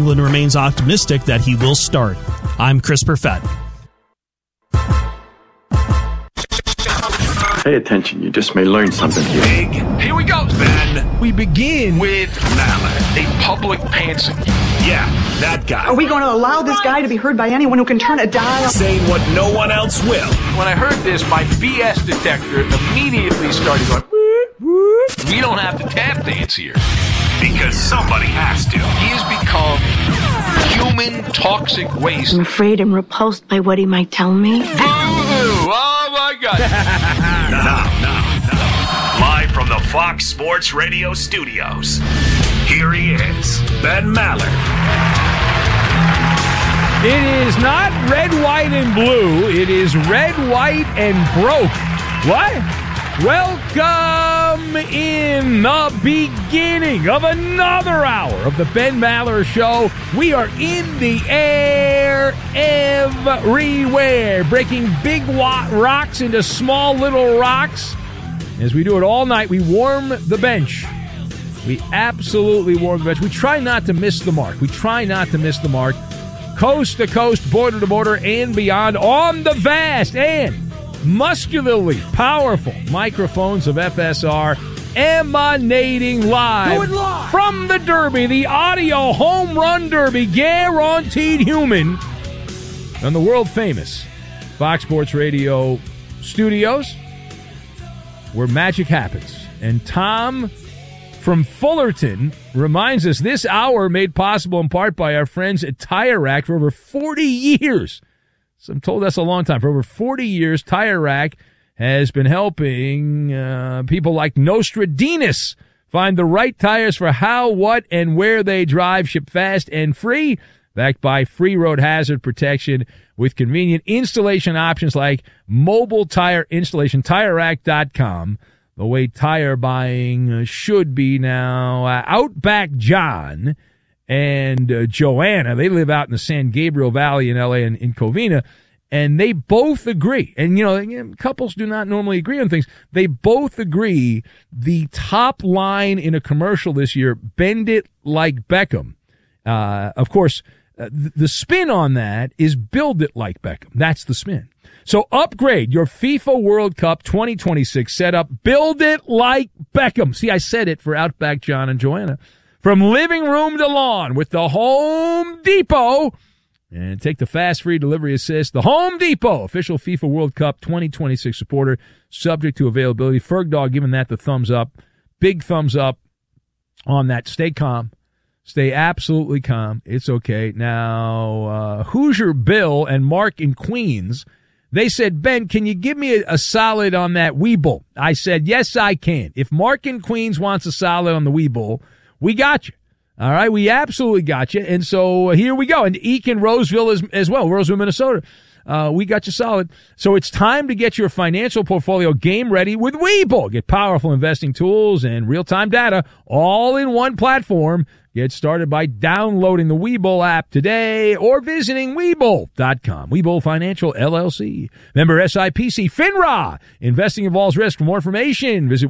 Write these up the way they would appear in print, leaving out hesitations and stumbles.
England remains optimistic that he will start. I'm Chris Perfett. Pay attention, you just may learn something here. Big. Here we go, Ben. We begin with Maller, a public pantser. Yeah, that guy. Are we going to allow this guy to be heard by anyone who can turn a dial? Saying what no one else will. When I heard this, my BS detector immediately started going, whoop, whoop. We don't have to tap dance here. Because somebody has to. He has become human toxic waste. I'm afraid I'm repulsed by what he might tell me. Boo-hoo! Oh, my God. Now. Live from the Fox Sports Radio studios, here he is, Ben Maller. It is not red, white, and blue. It is red, white, and broke. What? Welcome in the beginning of another hour of the Ben Maller Show. We are in the air everywhere, breaking big rocks into small little rocks. As we do it all night, we warm the bench. We absolutely warm the bench. We try not to miss the mark. Coast to coast, border to border, and beyond on the vast and muscularly powerful microphones of FSR, emanating live from the Derby, the audio home run derby, guaranteed human, on the world-famous Fox Sports Radio studios, where magic happens. And Tom from Fullerton reminds us this hour made possible in part by our friends at Tire Rack for over 40 years. So I'm told that's a long time. For over 40 years, Tire Rack has been helping people like Nostradamus find the right tires for how, what, and where they drive. Ship fast and free, backed by free road hazard protection with convenient installation options like mobile tire installation. TireRack.com. The way tire buying should be now. Outback John and Joanna, they live out in the San Gabriel Valley in L.A. and in Covina, and they both agree. And, couples do not normally agree on things. They both agree the top line in a commercial this year, bend it like Beckham. Of course, the spin on that is build it like Beckham. That's the spin. So upgrade your FIFA World Cup 2026 setup. Build it like Beckham. See, I said it for Outback John and Joanna. From living room to lawn with the Home Depot. And take the fast free delivery assist. The Home Depot, official FIFA World Cup 2026 supporter, subject to availability. Fergdog giving that the thumbs up. Big thumbs up on that. Stay calm. Stay absolutely calm. It's okay. Now, Hoosier Bill and Mark in Queens, they said, Ben, can you give me a solid on that Weeble? I said, yes, I can. If Mark in Queens wants a solid on the Weeble, we got you. All right, we absolutely got you. And so here we go. And Eek in Roseville as well, Roseville, Minnesota. We got you solid. So it's time to get your financial portfolio game ready with Webull. Get powerful investing tools and real-time data all in one platform. Get started by downloading the Webull app today or visiting Webull.com. Webull Financial, LLC. Member SIPC. FINRA. Investing involves risk. For more information, visit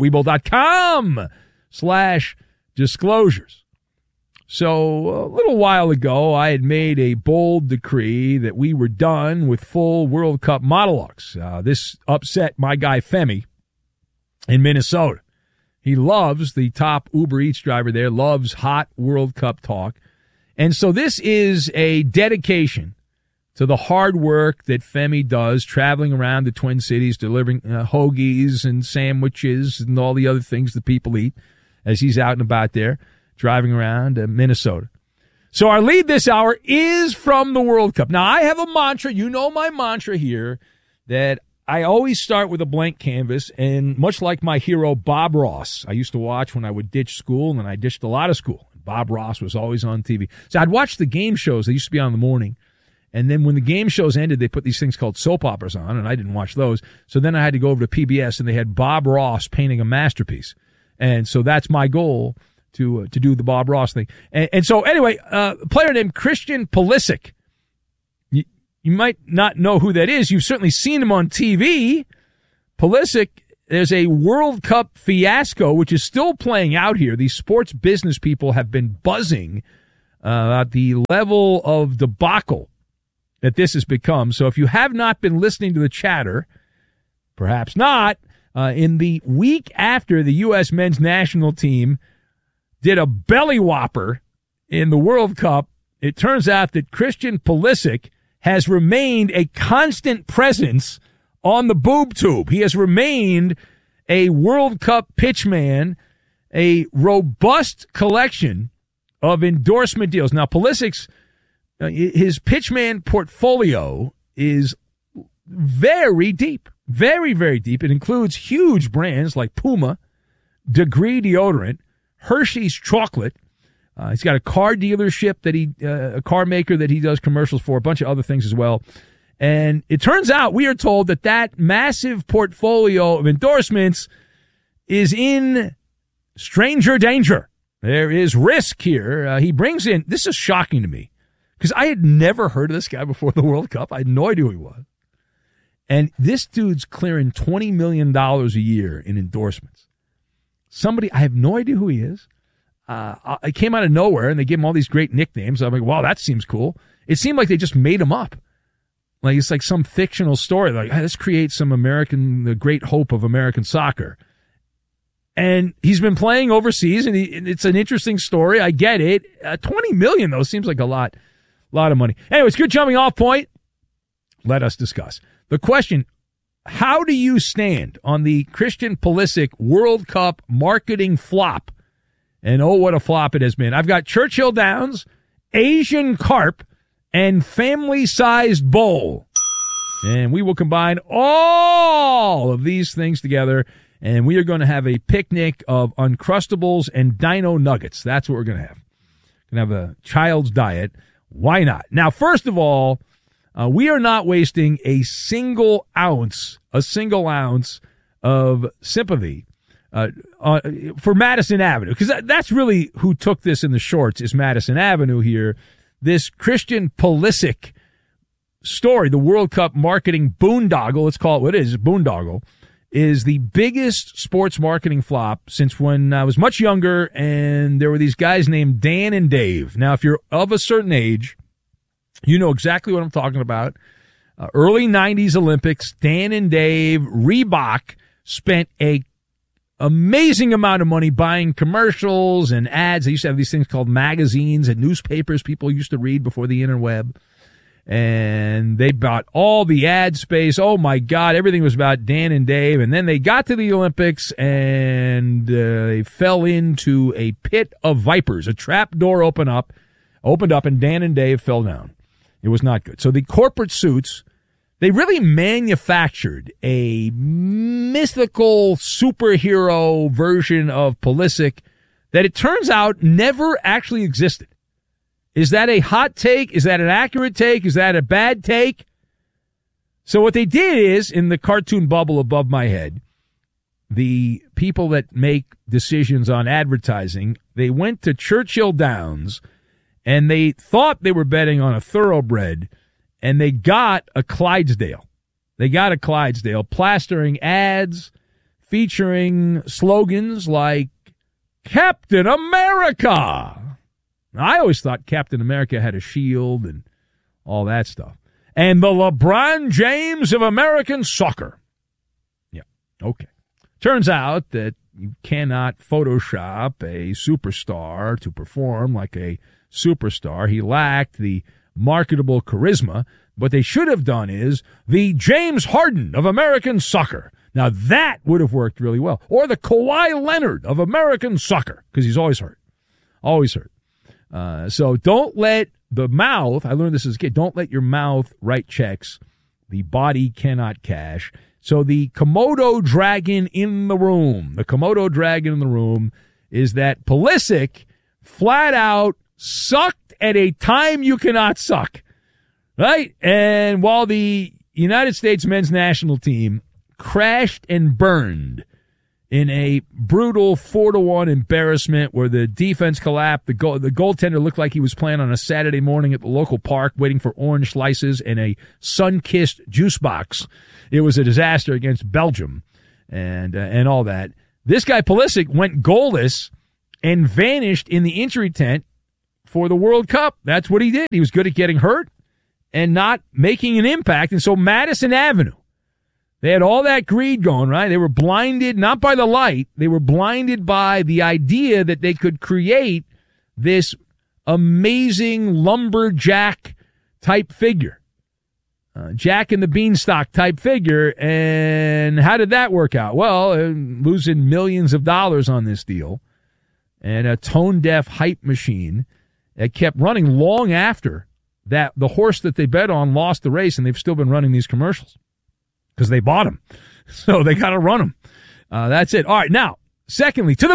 Webull.com/disclosures. So a little while ago, I had made a bold decree that we were done with full World Cup monologues. This upset my guy Femi in Minnesota. He loves, the top Uber Eats driver there, loves hot World Cup talk. And so this is a dedication to the hard work that Femi does, traveling around the Twin Cities, delivering hoagies and sandwiches and all the other things that people eat as he's out and about there, driving around Minnesota. So our lead this hour is from the World Cup. Now, I have a mantra, you know my mantra here, that I always start with a blank canvas, and much like my hero Bob Ross, I used to watch when I would ditch school, and I ditched a lot of school. Bob Ross was always on TV. So I'd watch the game shows. They used to be on in the morning. And then when the game shows ended, they put these things called soap operas on, and I didn't watch those. So then I had to go over to PBS, and they had Bob Ross painting a masterpiece. And so that's my goal, to do the Bob Ross thing. And so anyway, a player named Christian Pulisic. You might not know who that is. You've certainly seen him on TV. Pulisic, there's a World Cup fiasco, which is still playing out here. These sports business people have been buzzing about the level of debacle that this has become. So if you have not been listening to the chatter, perhaps not, in the week after the U.S. men's national team did a belly whopper in the World Cup, it turns out that Christian Pulisic has remained a constant presence on the boob tube. He has remained a World Cup pitchman, a robust collection of endorsement deals. Now, Pulisic's his pitchman portfolio is very deep, very, very deep. It includes huge brands like Puma, Degree Deodorant, Hershey's Chocolate. He's got a car dealership a car maker that he does commercials for, a bunch of other things as well. And it turns out we are told that massive portfolio of endorsements is in stranger danger. There is risk here. He brings in, this is shocking to me, because I had never heard of this guy before the World Cup. I had no idea who he was. And this dude's clearing $20 million a year in endorsements. Somebody, I have no idea who he is. I came out of nowhere, and they gave him all these great nicknames. I'm like, wow, that seems cool. It seemed like they just made him up. Like it's like some fictional story. Like, hey, let's create the great hope of American soccer. And he's been playing overseas, and it's an interesting story. I get it. $20 million, though, seems like a lot of money. Anyways, good jumping off point. Let us discuss. The question, how do you stand on the Christian Pulisic World Cup marketing flop? And oh, what a flop it has been. I've got Churchill Downs, Asian carp, and family-sized bowl. And we will combine all of these things together, and we are going to have a picnic of Uncrustables and Dino Nuggets. That's what we're going to have. We're going to have a child's diet. Why not? Now, first of all, we are not wasting a single ounce of sympathy for Madison Avenue, because that's really who took this in the shorts, is Madison Avenue here. This Christian Pulisic story, the World Cup marketing boondoggle, let's call it what it is, boondoggle, is the biggest sports marketing flop since when I was much younger, and there were these guys named Dan and Dave. Now, if you're of a certain age, you know exactly what I'm talking about. Early 90s Olympics, Dan and Dave, Reebok spent a amazing amount of money buying commercials and ads. They used to have these things called magazines and newspapers people used to read before the interweb. And they bought all the ad space. Oh, my God, everything was about Dan and Dave. And then they got to the Olympics, and they fell into a pit of vipers. A trap door opened up, and Dan and Dave fell down. It was not good. So the corporate suits, they really manufactured a mythical superhero version of Pulisic that it turns out never actually existed. Is that a hot take? Is that an accurate take? Is that a bad take? So what they did is, in the cartoon bubble above my head, the people that make decisions on advertising, they went to Churchill Downs, and they thought they were betting on a thoroughbred, and they got a Clydesdale. They got a Clydesdale, plastering ads featuring slogans like Captain America. Now, I always thought Captain America had a shield and all that stuff. And the LeBron James of American soccer. Yeah, okay. Turns out that you cannot Photoshop a superstar to perform like a superstar. He lacked the marketable charisma. What they should have done is the James Harden of American soccer. Now, that would have worked really well. Or the Kawhi Leonard of American soccer, because he's always hurt. Always hurt. So don't let the mouth, I learned this as a kid, don't let your mouth write checks the body cannot cash. So the Komodo dragon in the room, is that Pulisic flat out sucked at a time you cannot suck, right? And while the United States men's national team crashed and burned in a brutal 4-1 embarrassment where the defense collapsed, the goaltender looked like he was playing on a Saturday morning at the local park waiting for orange slices and a sun-kissed juice box. It was a disaster against Belgium and all that. This guy Pulisic went goalless and vanished in the injury tent for the World Cup. That's what he did. He was good at getting hurt and not making an impact. And so Madison Avenue, they had all that greed going, right? They were blinded, not by the light. They were blinded by the idea that they could create this amazing lumberjack type figure. Jack and the Beanstalk type figure. And how did that work out? Well, losing millions of dollars on this deal and a tone-deaf hype machine that kept running long after that the horse that they bet on lost the race, and they've still been running these commercials because they bought them. So they got to run them. That's it. All right, now, secondly, to the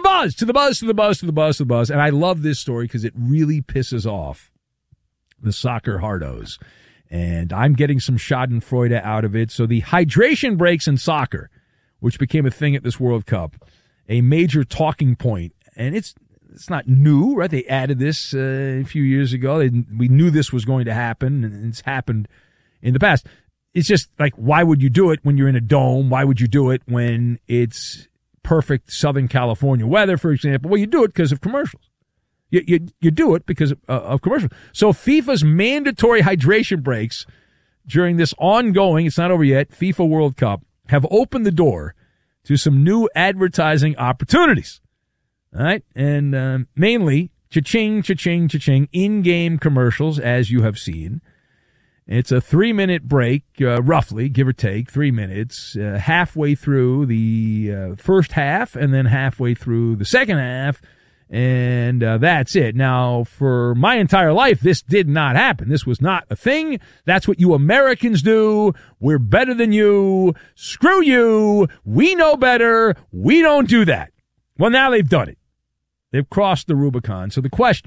buzz. And I love this story because it really pisses off the soccer hardos. And I'm getting some schadenfreude out of it. So the hydration breaks in soccer, which became a thing at this World Cup, a major talking point. And it's not new, right? They added this a few years ago. We knew this was going to happen, and it's happened in the past. It's just like, why would you do it when you're in a dome? Why would you do it when it's perfect Southern California weather, for example? Well, you do it because of commercials. You do it because of commercials. So FIFA's mandatory hydration breaks during this ongoing, it's not over yet, FIFA World Cup have opened the door to some new advertising opportunities. All right? And mainly, cha-ching, cha-ching, cha-ching, in-game commercials, as you have seen. It's a 3-minute break, roughly, give or take, 3 minutes, halfway through the first half and then halfway through the second half. And that's it. Now, for my entire life, this did not happen. This was not a thing. That's what you Americans do. We're better than you. Screw you. We know better. We don't do that. Well, now they've done it. They've crossed the Rubicon. So the question,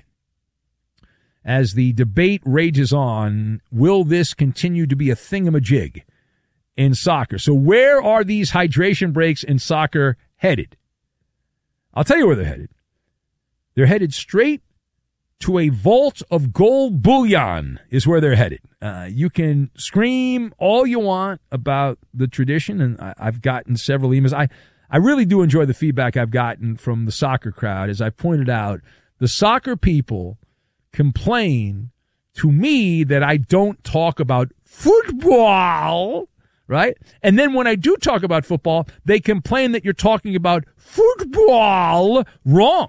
as the debate rages on, will this continue to be a thingamajig in soccer? So where are these hydration breaks in soccer headed? I'll tell you where they're headed. They're headed straight to a vault of gold bullion is where they're headed. You can scream all you want about the tradition, and I've gotten several emails. I really do enjoy the feedback I've gotten from the soccer crowd. As I pointed out, the soccer people complain to me that I don't talk about football, right? And then when I do talk about football, they complain that you're talking about football wrong.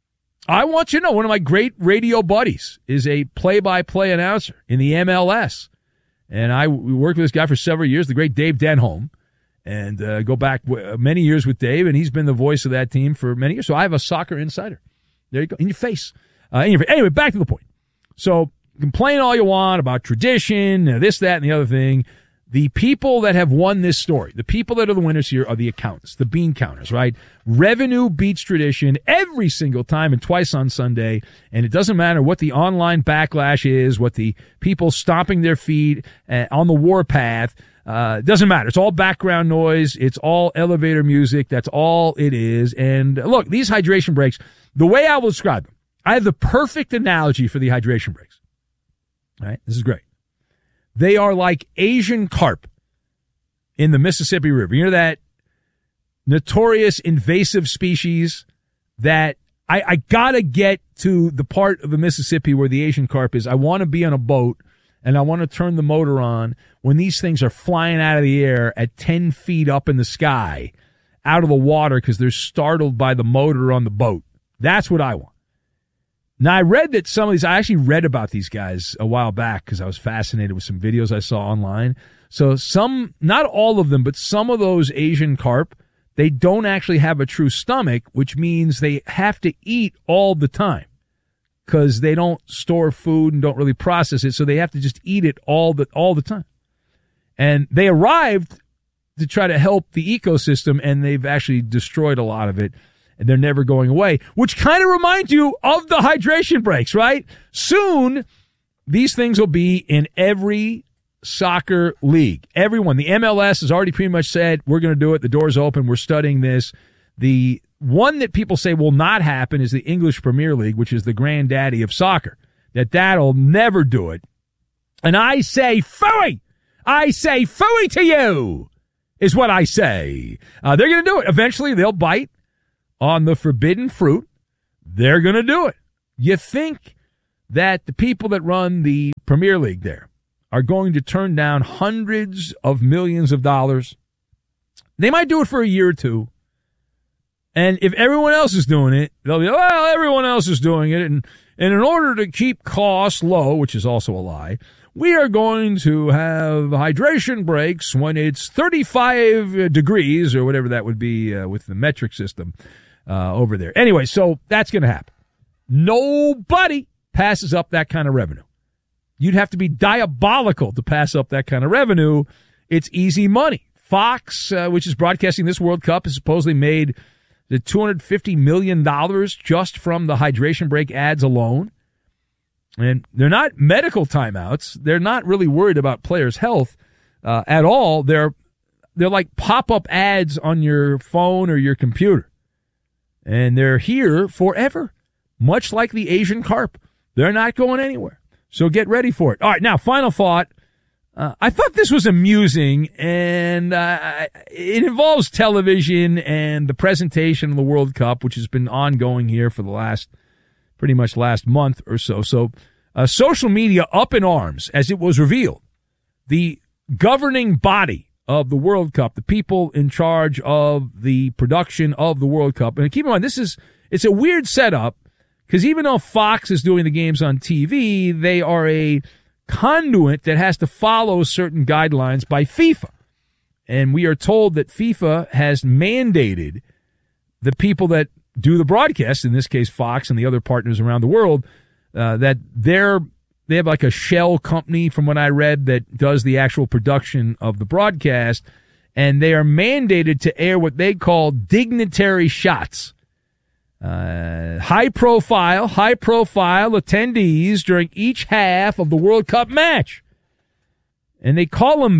I want you to know one of my great radio buddies is a play-by-play announcer in the MLS. And we worked with this guy for several years, the great Dave Denholm, and go back many years with Dave, and he's been the voice of that team for many years. So I have a soccer insider. There you go, in your face. Anyway, back to the point. So complain all you want about tradition, this, that, and the other thing. The people that have won this story, the people that are the winners here are the accountants, the bean counters, right? Revenue beats tradition every single time and twice on Sunday. And it doesn't matter what the online backlash is, what the people stomping their feet on the warpath. It doesn't matter. It's all background noise. It's all elevator music. That's all it is. And look, these hydration breaks, the way I will describe them, I have the perfect analogy for the hydration breaks. All right? This is great. They are like Asian carp in the Mississippi River. You know that notorious invasive species that I gotta get to the part of the Mississippi where the Asian carp is. I want to be on a boat and I want to turn the motor on when these things are flying out of the air at 10 feet up in the sky out of the water because they're startled by the motor on the boat. That's what I want. Now, I read that some of these, I actually read about these guys a while back because I was fascinated with some videos I saw online. So some, not all of them, but some of those Asian carp, they don't actually have a true stomach, which means they have to eat all the time because they don't store food and don't really process it. So they have to just eat it all the time. And they arrived to try to help the ecosystem, and they've actually destroyed a lot of it. And they're never going away, which kind of reminds you of the hydration breaks, right? Soon, these things will be in every soccer league. Everyone. The MLS has already pretty much said, we're going to do it. The door's open. We're studying this. The one that people say will not happen is the English Premier League, which is the granddaddy of soccer. That'll never do it. And I say, phooey! I say, phooey to you, is what I say. They're going to do it. Eventually, they'll bite on the forbidden fruit. They're going to do it. You think that the people that run the Premier League there are going to turn down hundreds of millions of dollars. They might do it for a year or two. And if everyone else is doing it, they'll be, well, everyone else is doing it. And in order to keep costs low, which is also a lie, we are going to have hydration breaks when it's 35 degrees or whatever that would be with the metric system over there. Anyway, so that's going to happen. Nobody passes up that kind of revenue. You'd have to be diabolical to pass up that kind of revenue. It's easy money. Fox, which is broadcasting this World Cup, has supposedly made the $250 million just from the hydration break ads alone. And they're not medical timeouts. They're not really worried about players' health at all. They're like pop-up ads on your phone or your computer. And they're here forever, much like the Asian carp. They're not going anywhere. So get ready for it. All right, now, final thought. I thought this was amusing, and it involves television and the presentation of the World Cup, which has been ongoing here for the pretty much last month or so. So social media up in arms as it was revealed. The governing body of the World Cup, the people in charge of the production of the World Cup. And keep in mind, it's a weird setup because even though Fox is doing the games on TV, they are a conduit that has to follow certain guidelines by FIFA. And we are told that FIFA has mandated the people that do the broadcast, in this case Fox and the other partners around the world, that they have like a shell company, from what I read, that does the actual production of the broadcast, and they are mandated to air what they call dignitary shots. High profile attendees during each half of the World Cup match. And they call them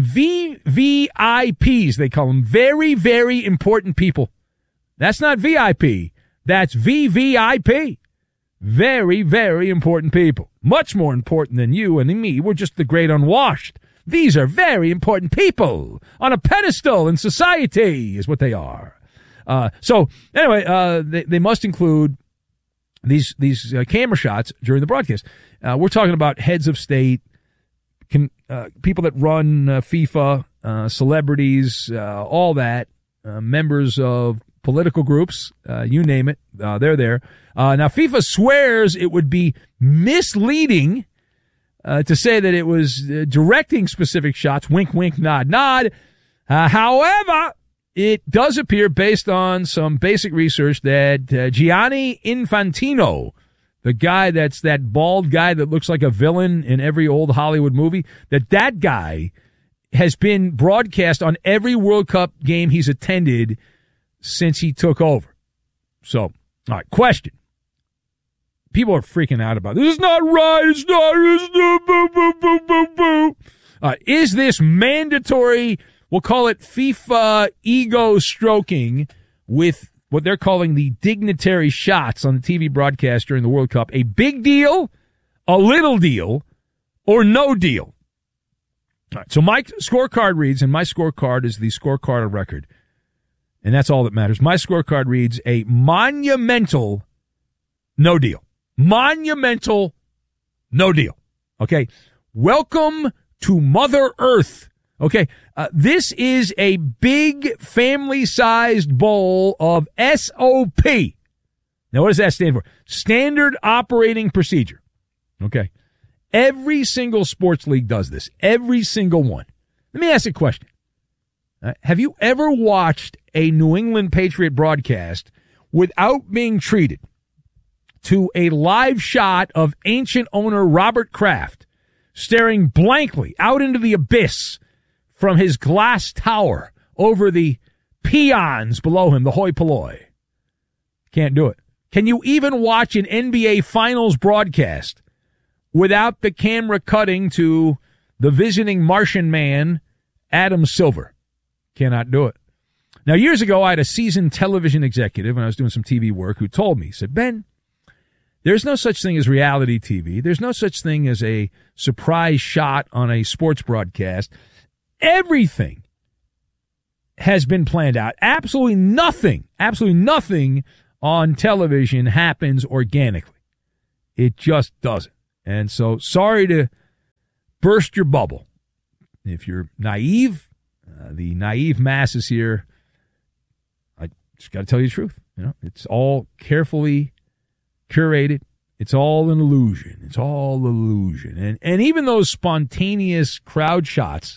VVIPs. They call them very, very important people. That's not VIP. That's VVIP. Very, very important people. Much more important than you and me. We're just the great unwashed. These are very important people on a pedestal in society is what they are. So anyway, they must include these camera shots during the broadcast. We're talking about heads of state, people that run FIFA, celebrities, all that, members of political groups, you name it, they're there. Now, FIFA swears it would be misleading to say that it was directing specific shots, wink, wink, nod, nod. However, it does appear, based on some basic research, that Gianni Infantino, the guy that's that bald guy that looks like a villain in every old Hollywood movie, that guy has been broadcast on every World Cup game he's attended since he took over. So, all right, question. People are freaking out about this. It's not right. It's not, boo, boo, boo, boo, boo. Is this mandatory? We'll call it FIFA ego stroking with what they're calling the dignitary shots on the TV broadcast during the World Cup. A big deal, a little deal, or no deal? All right, so my scorecard reads, and my scorecard is the scorecard of record, and that's all that matters. My scorecard reads a monumental no deal. Monumental no deal. Okay? Welcome to Mother Earth. Okay, this is a big family-sized bowl of SOP. Now, what does that stand for? Standard Operating Procedure. Okay, every single sports league does this. Every single one. Let me ask a question. Have you ever watched a New England Patriot broadcast without being treated to a live shot of ancient owner Robert Kraft staring blankly out into the abyss from his glass tower over the peons below him, the hoi polloi? Can't do it. Can you even watch an NBA Finals broadcast without the camera cutting to the visiting Martian man, Adam Silver? Cannot do it. Now, years ago, I had a seasoned television executive when I was doing some TV work who told me, he said, Ben, there's no such thing as reality TV. There's no such thing as a surprise shot on a sports broadcast. Everything has been planned out. Absolutely nothing on television happens organically. It just doesn't. And so, sorry to burst your bubble. If you're naive, the naive masses here, I just got to tell you the truth. It's all carefully curated. It's all an illusion. It's all illusion. And even those spontaneous crowd shots,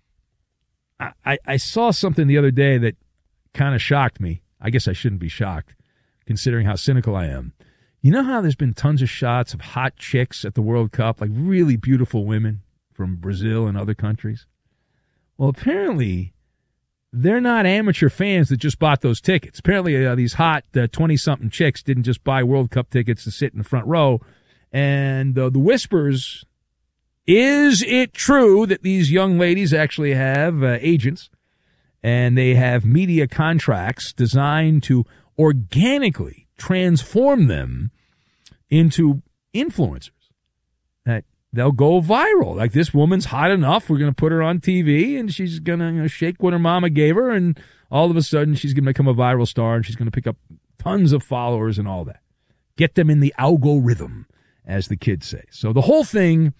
I saw something the other day that kind of shocked me. I guess I shouldn't be shocked, considering how cynical I am. You know how there's been tons of shots of hot chicks at the World Cup, like really beautiful women from Brazil and other countries? Well, apparently, they're not amateur fans that just bought those tickets. Apparently, these hot 20-something chicks didn't just buy World Cup tickets to sit in the front row. And the whispers, is it true that these young ladies actually have agents and they have media contracts designed to organically transform them into influencers, that they'll go viral? Like, this woman's hot enough, we're going to put her on TV, and she's going to shake what her mama gave her, and all of a sudden she's going to become a viral star, and she's going to pick up tons of followers and all that. Get them in the algorithm, as the kids say. So the whole thing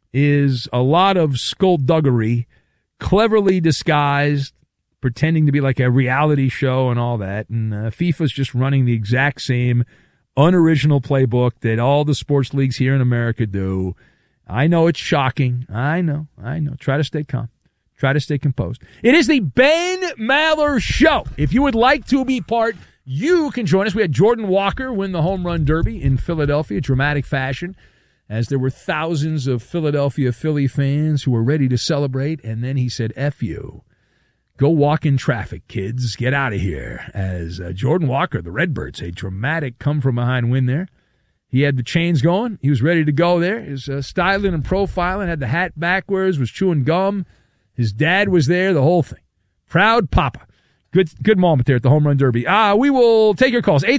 is a lot of skullduggery, cleverly disguised, pretending to be like a reality show and all that. And FIFA's just running the exact same unoriginal playbook that all the sports leagues here in America do. I know it's shocking. I know. Try to stay calm. Try to stay composed. It is the Ben Maller Show. If you would like to be part, you can join us. We had Jordan Walker win the Home Run Derby in Philadelphia, dramatic fashion, as there were thousands of Philadelphia Philly fans who were ready to celebrate. And then he said, F you. Go walk in traffic, kids. Get out of here. As Jordan Walker, the Redbirds, a dramatic come-from-behind win there. He had the chains going. He was ready to go there. He was styling and profiling, had the hat backwards, was chewing gum. His dad was there, the whole thing. Proud papa. Good moment there at the Home Run Derby. We will take your calls.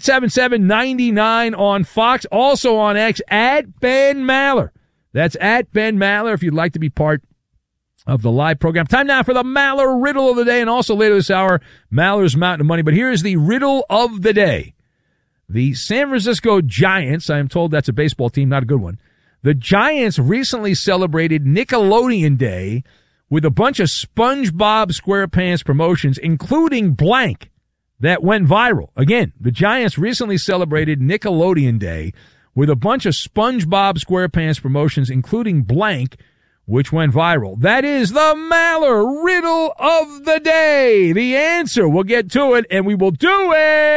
877-99 on Fox. Also on X, at Ben Maller. That's at Ben Maller if you'd like to be part of the live program. Time now for the Maller Riddle of the Day, and also later this hour, Maller's Mountain of Money. But here is the Riddle of the Day. The San Francisco Giants, I am told that's a baseball team, not a good one. The Giants recently celebrated Nickelodeon Day with a bunch of SpongeBob SquarePants promotions, including blank, that went viral. Again, the Giants recently celebrated Nickelodeon Day with a bunch of SpongeBob SquarePants promotions, including blank, which went viral. That is the Maller Riddle of the Day. The answer, we'll get to it, and we will do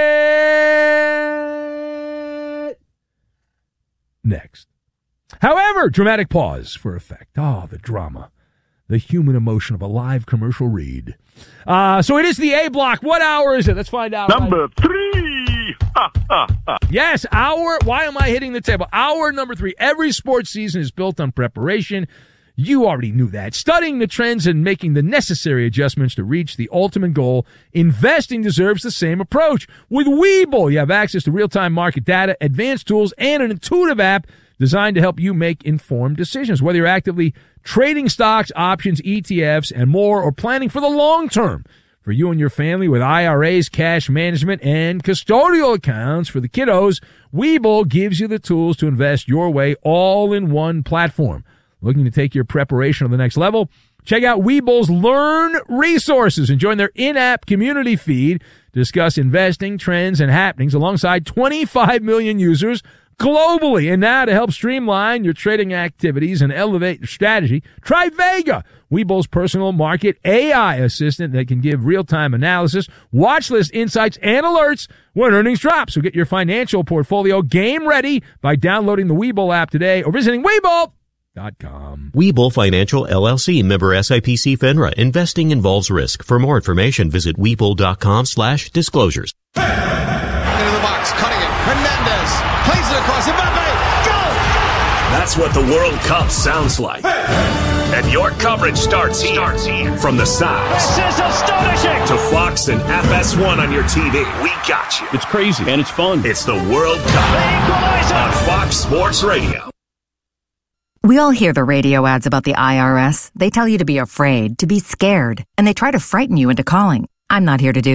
it next. However, dramatic pause for effect. Oh, the drama. The human emotion of a live commercial read. So it is the A block. What hour is it? Let's find out. Number 3. Yes, why am I hitting the table? Hour number 3. Every sports season is built on preparation. You already knew that. Studying the trends and making the necessary adjustments to reach the ultimate goal, investing deserves the same approach. With Webull, you have access to real-time market data, advanced tools, and an intuitive app designed to help you make informed decisions. Whether you're actively trading stocks, options, ETFs, and more, or planning for the long term for you and your family with IRAs, cash management, and custodial accounts for the kiddos, Webull gives you the tools to invest your way all in one platform. Looking to take your preparation to the next level? Check out Webull's Learn resources and join their in-app community feed to discuss investing, trends, and happenings alongside 25 million users globally. And now to help streamline your trading activities and elevate your strategy, try Vega, Webull's personal market AI assistant that can give real-time analysis, watch list insights, and alerts when earnings drop. So get your financial portfolio game ready by downloading the Webull app today or visiting Webull.com. Webull Financial LLC, member SIPC FINRA. Investing involves risk. For more information, visit Webull.com/disclosures. Into the box, cutting it. Hernandez plays it across. Mbappe, go! That's what the World Cup sounds like. And your coverage starts here. From the sides. This is astonishing. To Fox and FS1 on your TV. We got you. It's crazy and it's fun. It's the World Cup on Fox Sports Radio. We all hear the radio ads about the IRS. They tell you to be afraid, to be scared, and they try to frighten you into calling. I'm not here to do that.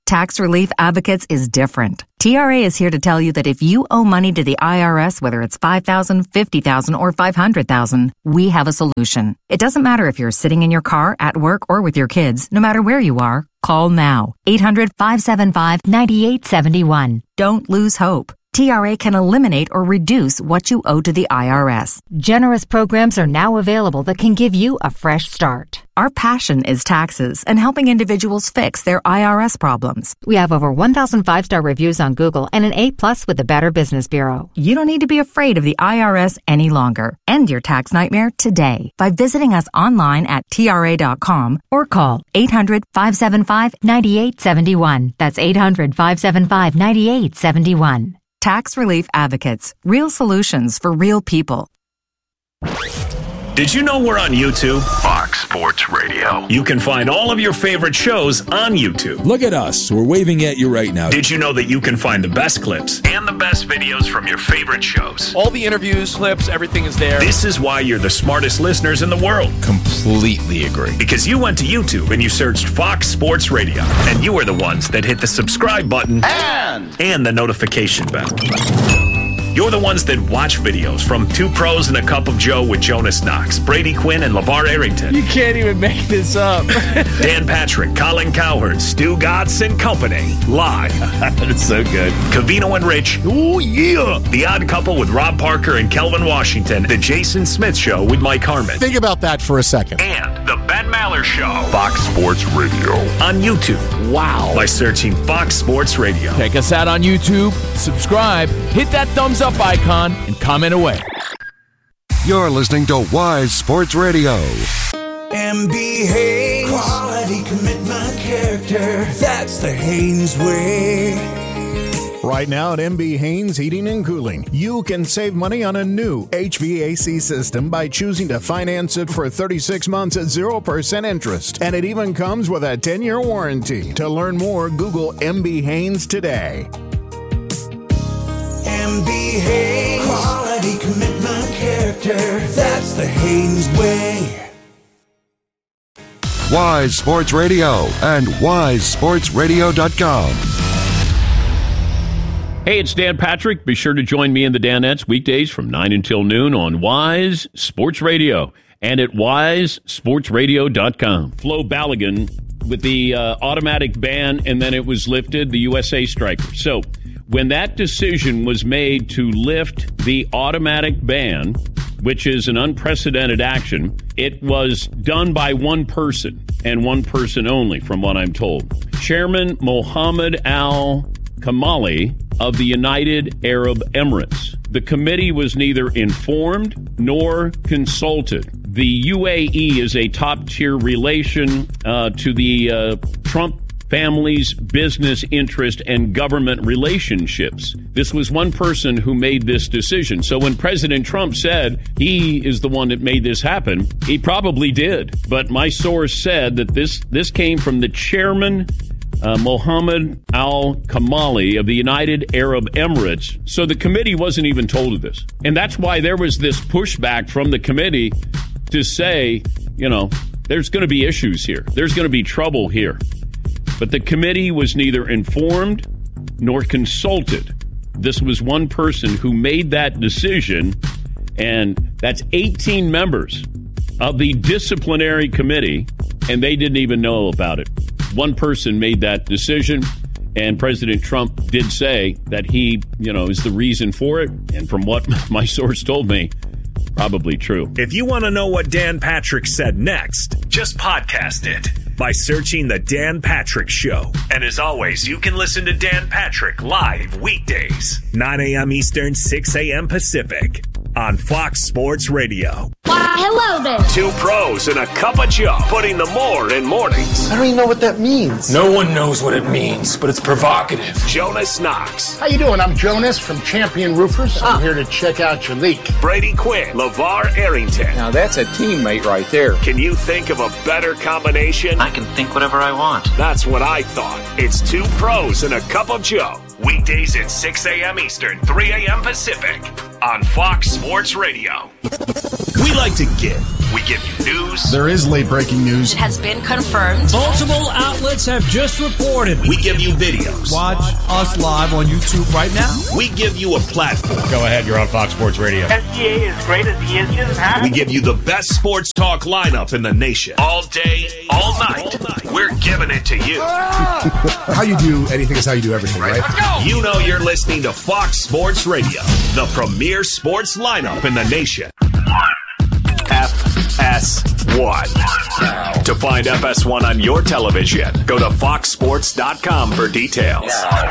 Tax Relief Advocates is different. TRA is here to tell you that if you owe money to the IRS, whether it's $5,000, $50,000, or $500,000, we have a solution. It doesn't matter if you're sitting in your car, at work, or with your kids. No matter where you are, call now. 800-575-9871. Don't lose hope. TRA can eliminate or reduce what you owe to the IRS. Generous programs are now available that can give you a fresh start. Our passion is taxes and helping individuals fix their IRS problems. We have over 1,000 5-star reviews on Google and an A+ with the Better Business Bureau. You don't need to be afraid of the IRS any longer. End your tax nightmare today by visiting us online at TRA.com or call 800-575-9871. That's 800-575-9871. Tax Relief Advocates. Real solutions for real people. Did you know we're on YouTube? Fox Sports Radio. You can find all of your favorite shows on YouTube. Look at us. We're waving at you right now. Did you know that you can find the best clips and the best videos from your favorite shows? All the interviews, clips, everything is there. This is why you're the smartest listeners in the world. Completely agree. Because you went to YouTube and you searched Fox Sports Radio, and you were the ones that hit the subscribe button and the notification bell. You're the ones that watch videos from Two Pros and a Cup of Joe with Jonas Knox, Brady Quinn, and LeVar Arrington. You can't even make this up. Dan Patrick, Colin Cowherd, Stu Gatz, and company. Live. That's so good. Covino and Rich. Oh, yeah. The Odd Couple with Rob Parker and Kelvin Washington. The Jason Smith Show with Mike Harmon. Think about that for a second. And the Ben Maller Show. Fox Sports Radio. On YouTube. Wow. By searching Fox Sports Radio. Check us out on YouTube. Subscribe. Hit that thumbs up icon and comment away. You're listening to Wise Sports Radio. MB Haynes. Quality, commitment, character. That's the Haynes way. Right now at MB Haynes Heating and Cooling, you can save money on a new HVAC system by choosing to finance it for 36 months at 0% interest. And it even comes with a 10-year warranty. To learn more, Google MB Haynes today. MB Haynes. Quality, commitment, character. That's the Haynes way. Wise Sports Radio and wisesportsradio.com. Hey, it's Dan Patrick. Be sure to join me in the Danettes weekdays from 9 until noon on Wise Sports Radio and at wisesportsradio.com. Flo Balogun with the automatic ban, and then it was lifted, the USA striker. So when that decision was made to lift the automatic ban, which is an unprecedented action, it was done by one person and one person only, from what I'm told. Chairman Mohammed Al Kamali of the United Arab Emirates. The committee was neither informed nor consulted. The UAE is a top-tier relation to the Trump family's business interest and government relationships. This was one person who made this decision. So when President Trump said he is the one that made this happen, he probably did. But my source said that this came from the chairman, Mohammed Al Kamali of the United Arab Emirates. So the committee wasn't even told of this. And that's why there was this pushback from the committee to say, you know, there's going to be issues here. There's going to be trouble here. But the committee was neither informed nor consulted. This was one person who made that decision, and that's 18 members of the disciplinary committee, and they didn't even know about it. One person made that decision, and President Trump did say that he, is the reason for it. And from what my source told me, probably true. If you want to know what Dan Patrick said next, just podcast it by searching The Dan Patrick Show. And as always, you can listen to Dan Patrick live weekdays, 9 a.m. Eastern, 6 a.m. Pacific on Fox Sports Radio. Why, hello there. Two pros and a cup of Joe, putting the more in mornings. I don't even know what that means. No one knows what it means, but it's provocative. Jonas Knox. How you doing? I'm Jonas from Champion Roofers. I'm here to check out your leak. Brady Quinn. LeVar Arrington. Now that's a teammate right there. Can you think of a better combination? I can think whatever I want. That's what I thought. It's Two Pros and a Cup of Joe. Weekdays at 6 a.m. Eastern, 3 a.m. Pacific on Fox Sports Radio. We like to give. We give you news. There is late breaking news. It has been confirmed. Multiple outlets have just reported. We give you videos. Watch us live on YouTube right now. We give you a platform. Go ahead, you're on Fox Sports Radio. SGA is great as he is just We give you the best sports talk lineup in the nation. All day, all night. We're giving it to you. How you do anything is how you do everything, right? Let's go. You know you're listening to Fox Sports Radio, the premier sports lineup in the nation. FS1. To find FS1 on your television, go to foxsports.com for details.